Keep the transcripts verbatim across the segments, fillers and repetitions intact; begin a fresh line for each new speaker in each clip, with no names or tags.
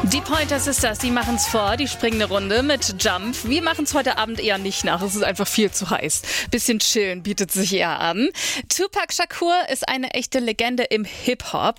Die Pointer Sisters, die machen es vor, die springen eine Runde mit Jump. Wir machen es heute Abend eher nicht nach, es ist einfach viel zu heiß. Bisschen chillen bietet sich eher an. Tupac Shakur ist eine echte Legende im Hip-Hop.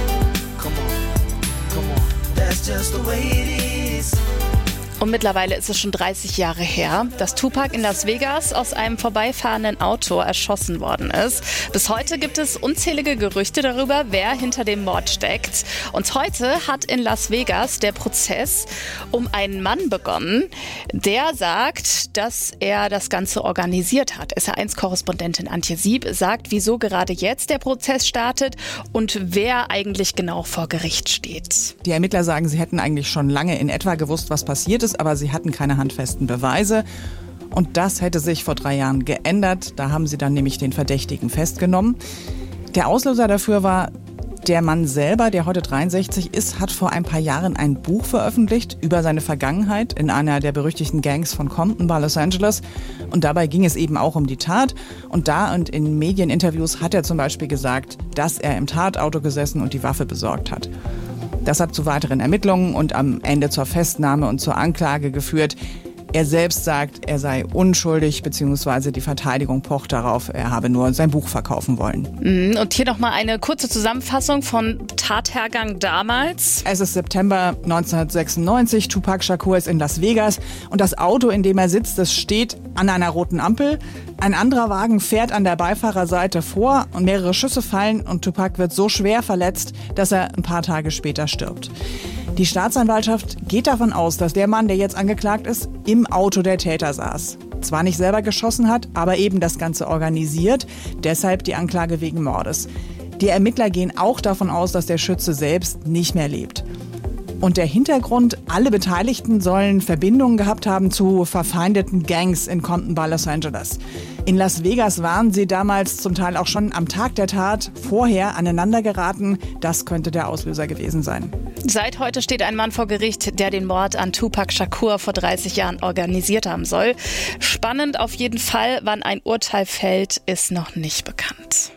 Come on, come on, that's just the way it is.
Und mittlerweile ist es schon dreißig Jahre her, dass Tupac in Las Vegas aus einem vorbeifahrenden Auto erschossen worden ist. Bis heute gibt es unzählige Gerüchte darüber, wer hinter dem Mord steckt. Und heute hat in Las Vegas der Prozess um einen Mann begonnen, der sagt, dass er das Ganze organisiert hat. S R eins-Korrespondentin Antje Sieb sagt, wieso gerade jetzt der Prozess startet und wer eigentlich genau vor Gericht steht.
Die Ermittler sagen, sie hätten eigentlich schon lange in etwa gewusst, was passiert ist, aber sie hatten keine handfesten Beweise. Und das hätte sich vor drei Jahren geändert. Da haben sie dann nämlich den Verdächtigen festgenommen. Der Auslöser dafür war, der Mann selber, der heute dreiundsechzig ist, hat vor ein paar Jahren ein Buch veröffentlicht über seine Vergangenheit in einer der berüchtigten Gangs von Compton bei Los Angeles. Und dabei ging es eben auch um die Tat. Und da und in Medieninterviews hat er zum Beispiel gesagt, dass er im Tatauto gesessen und die Waffe besorgt hat. Das hat zu weiteren Ermittlungen und am Ende zur Festnahme und zur Anklage geführt. Er selbst sagt, er sei unschuldig, beziehungsweise die Verteidigung pocht darauf, er habe nur sein Buch verkaufen wollen.
Und hier nochmal eine kurze Zusammenfassung von Tathergang damals.
Es ist September neunzehnhundertsechsundneunzig, Tupac Shakur ist in Las Vegas und das Auto, in dem er sitzt, das steht an einer roten Ampel. Ein anderer Wagen fährt an der Beifahrerseite vor und mehrere Schüsse fallen und Tupac wird so schwer verletzt, dass er ein paar Tage später stirbt. Die Staatsanwaltschaft geht davon aus, dass der Mann, der jetzt angeklagt ist, im Auto der Täter saß. Zwar nicht selber geschossen hat, aber eben das Ganze organisiert. Deshalb die Anklage wegen Mordes. Die Ermittler gehen auch davon aus, dass der Schütze selbst nicht mehr lebt. Und der Hintergrund, alle Beteiligten sollen Verbindungen gehabt haben zu verfeindeten Gangs in Compton bei Los Angeles. In Las Vegas waren sie damals zum Teil auch schon am Tag der Tat vorher aneinander geraten. Das könnte der Auslöser gewesen sein.
Seit heute steht ein Mann vor Gericht, der den Mord an Tupac Shakur vor dreißig Jahren organisiert haben soll. Spannend auf jeden Fall, wann ein Urteil fällt, ist noch nicht bekannt.